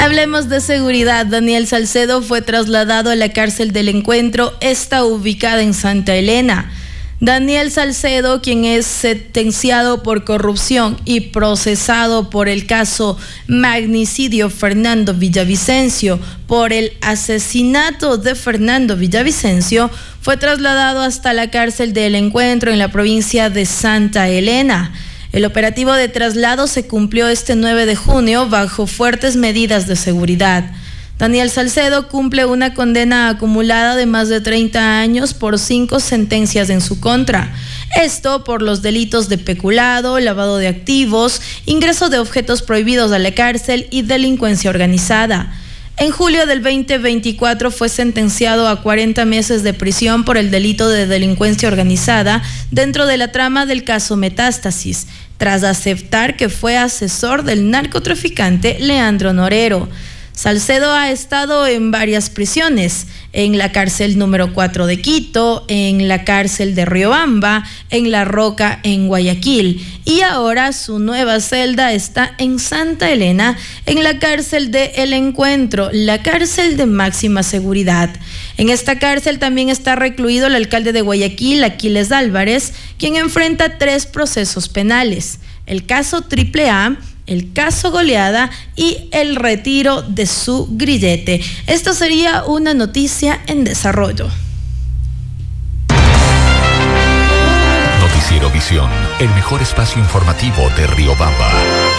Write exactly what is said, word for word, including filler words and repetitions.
Hablemos de seguridad. Daniel Salcedo fue trasladado a la cárcel del Encuentro, está ubicada en Santa Elena. Daniel Salcedo, quien es sentenciado por corrupción y procesado por el caso magnicidio Fernando Villavicencio por el asesinato de Fernando Villavicencio, fue trasladado hasta la cárcel del Encuentro en la provincia de Santa Elena. El operativo de traslado se cumplió este nueve de junio bajo fuertes medidas de seguridad. Daniel Salcedo cumple una condena acumulada de más de treinta años por cinco sentencias en su contra. Esto por los delitos de peculado, lavado de activos, ingreso de objetos prohibidos a la cárcel y delincuencia organizada. En julio del veinte veinticuatro fue sentenciado a cuarenta meses de prisión por el delito de delincuencia organizada dentro de la trama del caso Metástasis, tras aceptar que fue asesor del narcotraficante Leandro Norero. Salcedo ha estado en varias prisiones, en la cárcel número cuatro de Quito, en la cárcel de Riobamba, en La Roca, en Guayaquil, y ahora su nueva celda está en Santa Elena, en la cárcel de El Encuentro, la cárcel de máxima seguridad. En esta cárcel también está recluido el alcalde de Guayaquil, Aquiles Álvarez, quien enfrenta tres procesos penales: el caso Triple A, el caso Goleada y el retiro de su grillete. Esto sería una noticia en desarrollo. Noticiero Visión, el mejor espacio informativo de Riobamba.